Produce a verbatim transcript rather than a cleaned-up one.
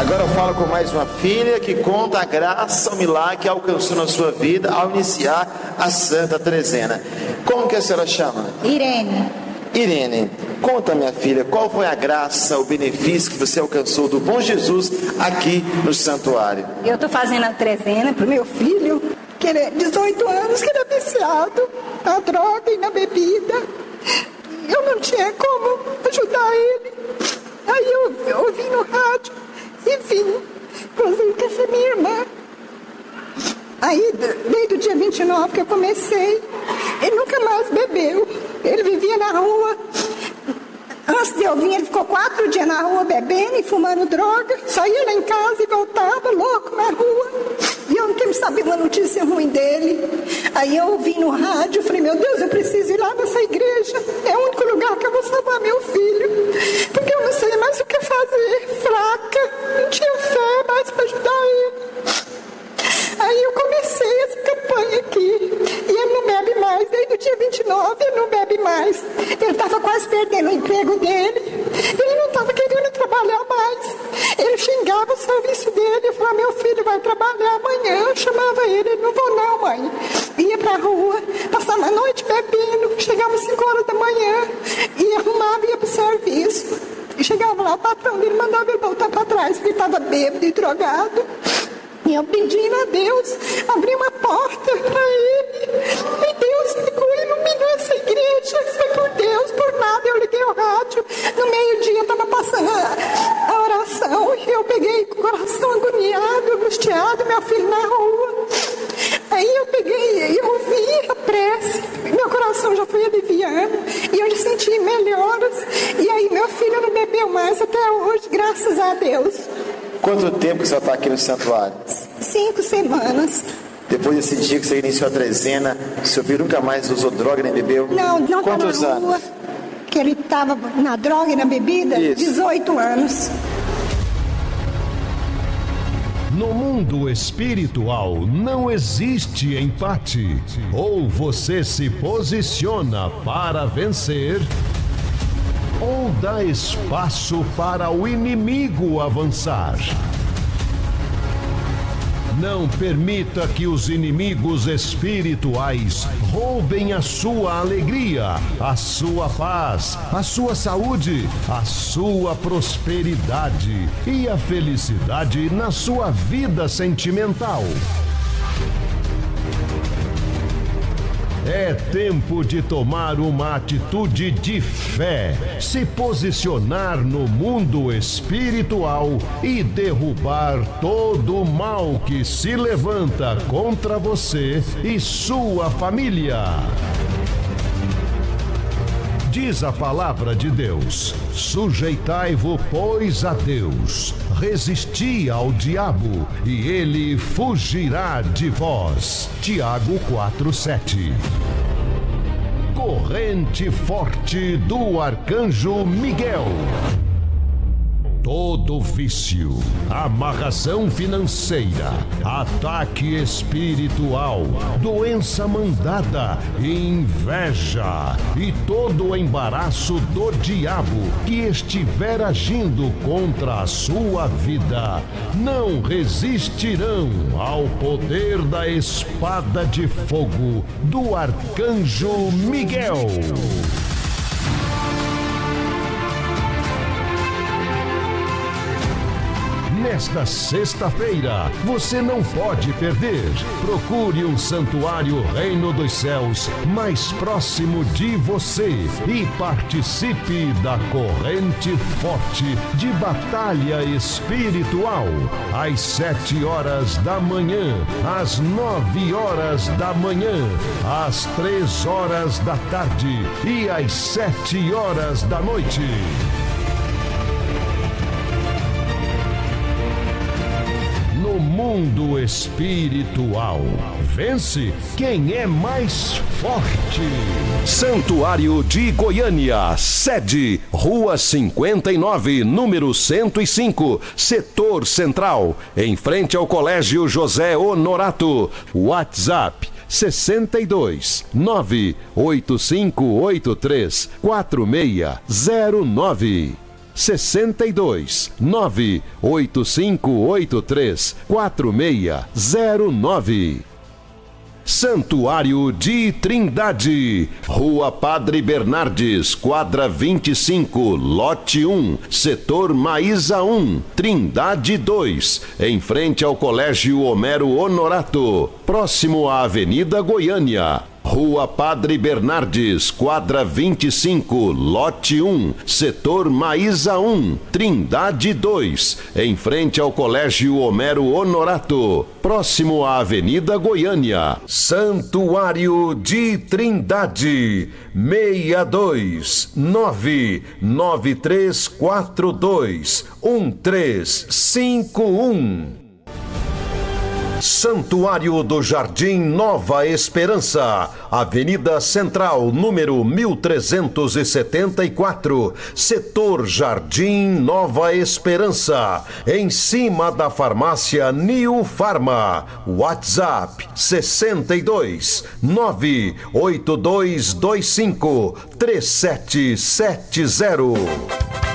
Agora eu falo com mais uma filha que conta a graça, o milagre que alcançou na sua vida ao iniciar a Santa Trezena. Como que a senhora chama? Irene. Irene, conta, minha filha, qual foi a graça, o benefício que você alcançou do bom Jesus aqui no santuário? Eu estou fazendo a Trezena para o meu filho, que ele é dezoito anos, que ele é viciado na droga e na bebida. Eu não tinha como ajudar ele. Aí eu, eu ouvi no rádio e vim, inclusive que essa é minha irmã. Aí, desde o dia vinte e nove que eu comecei, ele nunca mais bebeu. Ele vivia na rua. Antes de eu vir, ele ficou quatro dias na rua bebendo e fumando droga. Só ia lá em casa e voltava, louco, na rua. E eu não queria saber uma notícia ruim dele. Aí eu ouvi no rádio, falei, meu Deus, eu preciso ir lá nessa igreja. É o único lugar que eu vou salvar meu filho. Porque eu não sei mais o que fazer. Fraca, não tinha fé mais para ajudar ele. Aí eu comecei essa campanha aqui, e ele não bebe mais, desde o dia vinte e nove ele não bebe mais. Ele estava quase perdendo o emprego dele, ele não estava querendo trabalhar mais. Ele xingava o serviço dele, eu falava, meu filho vai trabalhar amanhã. Eu chamava ele, ele não vou não, mãe. Ia pra rua, passava a noite bebendo, chegava às cinco horas da manhã, e arrumava e ia pro serviço. E chegava lá, o patrão dele mandava ele voltar para trás, porque estava bêbado e drogado. E eu pedindo a Deus, abri uma porta para ele. E Deus ficou iluminando essa igreja. Foi por Deus, por nada. Eu liguei o rádio. No meio-dia eu estava passando a, a oração. E eu peguei com o coração agoniado, angustiado, meu filho na rua. Aí eu peguei e ouvi a prece. Meu coração já foi aliviando. E eu já senti melhoras. E aí meu filho não bebeu mais até hoje, graças a Deus. Quanto tempo que você está aqui no santuário? Cinco semanas. Depois desse dia que você iniciou a Trezena, o seu filho nunca mais usou droga nem bebeu? Não, não. Quantos na rua, anos? Que ele estava na droga e na bebida? Isso. dezoito anos. No mundo espiritual não existe empate. Ou você se posiciona para vencer, ou dá espaço para o inimigo avançar. Não permita que os inimigos espirituais roubem a sua alegria, a sua paz, a sua saúde, a sua prosperidade e a felicidade na sua vida sentimental. É tempo de tomar uma atitude de fé, se posicionar no mundo espiritual e derrubar todo o mal que se levanta contra você e sua família. Diz a palavra de Deus: sujeitai-vos, pois, a Deus, resisti ao diabo, e ele fugirá de vós. Tiago quatro, sete. Corrente forte do Arcanjo Miguel. Todo vício, amarração financeira, ataque espiritual, doença mandada, inveja e todo o embaraço do diabo que estiver agindo contra a sua vida, não resistirão ao poder da espada de fogo do Arcanjo Miguel. Nesta sexta-feira, você não pode perder. Procure um santuário Reino dos Céus mais próximo de você e participe da corrente forte de batalha espiritual. Às sete horas da manhã, às nove horas da manhã, às três horas da tarde e às sete horas da noite. No mundo espiritual, vence quem é mais forte. Santuário de Goiânia, sede Rua cinquenta e nove, número cento e cinco, Setor Central, em frente ao Colégio José Honorato. WhatsApp sessenta e dois, nove oito cinco oito três, quatro seis zero nove. sessenta e dois, nove oito cinco oito três quatro seis zero nove. Santuário de Trindade, Rua Padre Bernardes, quadra vinte e cinco, lote um, setor Maísa um, Trindade dois, em frente ao Colégio Homero Honorato, próximo à Avenida Goiânia. Rua Padre Bernardes, quadra vinte e cinco, lote um, setor Maísa um, Trindade dois, em frente ao Colégio Homero Honorato, próximo à Avenida Goiânia. Santuário de Trindade, seis dois nove nove três quatro dois um três cinco um. Santuário do Jardim Nova Esperança, Avenida Central, número mil trezentos e setenta e quatro, setor Jardim Nova Esperança, em cima da farmácia New Farma. WhatsApp sessenta e dois, nove oito dois dois cinco, três sete sete zero.